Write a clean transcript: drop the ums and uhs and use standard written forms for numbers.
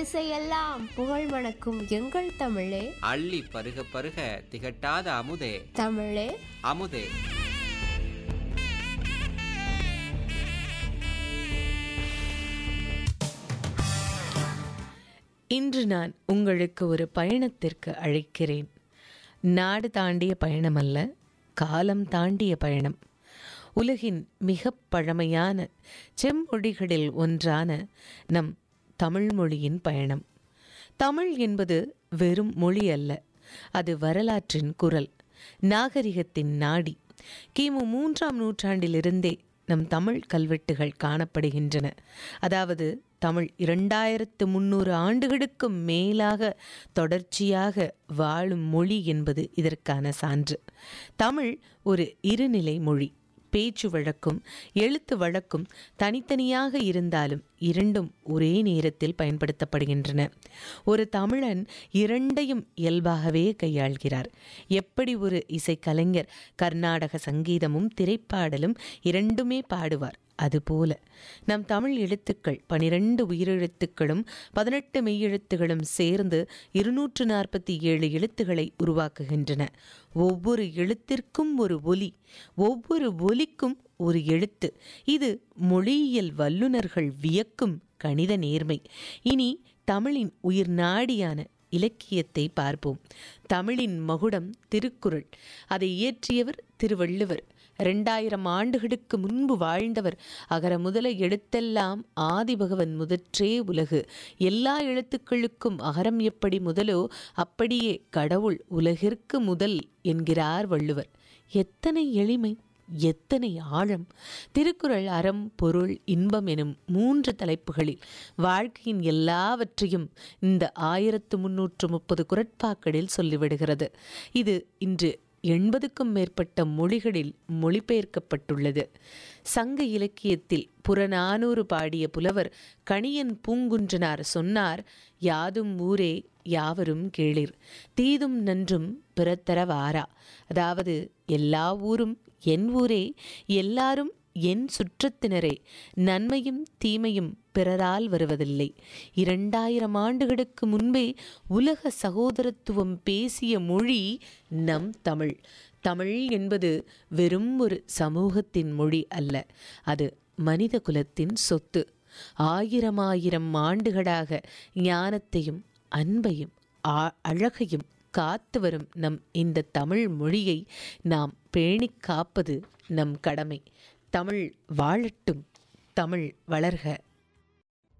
திசையெல்லாம் புகழ் மணக்கும் எங்கள் தமிழே, அள்ளி பருக பருக திகட்டாத அமுதே, தமிழே அமுதே. இன்று நான் உங்களுக்கு ஒரு பயணத்திற்கு அழைக்கிறேன். நாடு தாண்டிய பயணம் அல்ல, காலம் தாண்டிய பயணம். உலகின் மிக பழமையான செம்மொழிகளில் ஒன்றான நம் தமிழ் மொழியின் பயணம். தமிழ் என்பது வெறும் மொழி அல்ல, அது வரலாற்றின் குரல், நாகரிகத்தின் நாடி. கிமு 3ஆம் நூற்றாண்டிலிருந்தே நம் தமிழ் கல்வெட்டுகள் காணப்படுகின்றன. அதாவது தமிழ் 2300 ஆண்டுகளுக்கும் மேலாக தொடர்ச்சியாக வாழும் மொழி என்பது இதற்கான சான்று. தமிழ் ஒரு இருநிலை மொழி. பேச்சு வழக்கும் எழுத்து வழக்கும் தனித்தனியாக இருந்தாலும் இரண்டும் ஒரே நேரத்தில் பயன்படுத்தப்படுகின்றன. ஒரு தமிழன் இரண்டையும் இயல்பாகவே கையாள்கிறார். எப்படி ஒரு இசைக்கலைஞர் கர்நாடக சங்கீதமும் திரைப்பாடலும் இரண்டுமே பாடுவார், அதுபோல நம் தமிழ் எழுத்துக்கள் 12 உயிரெழுத்துக்களும் 18 மெய்யெழுத்துகளும் சேர்ந்து 247 எழுத்துக்களை உருவாக்குகின்றன. ஒவ்வொரு எழுத்திற்கும் ஒரு ஒலி, ஒவ்வொரு ஒலிக்கும் ஒரு எழுத்து. இது மொழியியல் வல்லுநர்கள் வியக்கும் கணித நேர்மை. இனி தமிழின் உயிர் நாடியான இலக்கியத்தை பார்ப்போம். தமிழின் மகுடம் திருக்குறள். அதை இயற்றியவர் திருவள்ளுவர். 2000 ஆண்டுகளுக்கு முன்பு வாழ்ந்தவர். அகர முதல எழுத்தெல்லாம் ஆதிபகவன் முதற்றே உலகு. எல்லா எழுத்துக்களுக்கும் அகரம் எப்படி முதலோ அப்படியே கடவுள் உலகிற்கு முதல் என்கிறார் வள்ளுவர். எத்தனை எளிமை, எத்தனை ஆழம்! திருக்குறள் அறம், பொருள், இன்பம் எனும் 3 தலைப்புகளில் வாழ்க்கையின் எல்லாவற்றையும் இந்த 1330 குறட்பாக்களில் சொல்லிவிடுகிறது. இது இன்று 80க்கும் மேற்பட்ட மொழிகளில் மொழிபெயர்க்கப்பட்டுள்ளது. சங்க இலக்கியத்தில் புறநானூறு பாடிய புலவர் கணியன் பூங்குன்றனார் சொன்னார்: யாதும் ஊரே யாவரும் கேளிர், தீதும் நன்றும் பிறத்தர வாரா. அதாவது எல்லா ஊரும் என் ஊரே, எல்லாரும் என் சுற்றத்தினரே, நன்மையும் தீமையும் பிறரால் வருவதில்லை. 2000 ஆண்டுகளுக்கு முன்பே உலக சகோதரத்துவம் பேசிய மொழி நம் தமிழ். தமிழ் என்பது வெறும் ஒரு சமூகத்தின் மொழி அல்ல, அது மனித குலத்தின் சொத்து. 1000 ஆண்டுகளாக ஞானத்தையும் அன்பையும் அழகையும் காத்து வரும் நம் இந்த தமிழ் மொழியை நாம் பேணிக் காப்பது நம் கடமை. தமிழ் வாழட்டும், தமிழ் வளர்க.